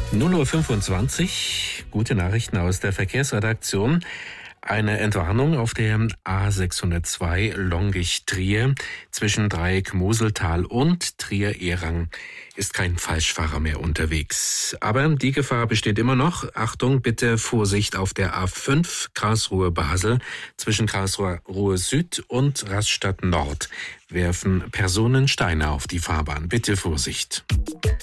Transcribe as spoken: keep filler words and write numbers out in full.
null Uhr fünfundzwanzig, gute Nachrichten aus der Verkehrsredaktion. Eine Entwarnung auf der A sechshundertzwei Longisch-Trier zwischen Dreieck Moseltal und Trier-Ehrang ist kein Falschfahrer mehr unterwegs. Aber die Gefahr besteht immer noch. Achtung, bitte Vorsicht auf der A fünf Karlsruhe-Basel zwischen Karlsruhe Süd und Rastatt Nord. Werfen Personen Steine auf die Fahrbahn. Bitte Vorsicht.